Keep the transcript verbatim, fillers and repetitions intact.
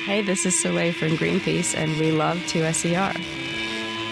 Hey, this is Soleil from Greenpeace, and we love two S E R.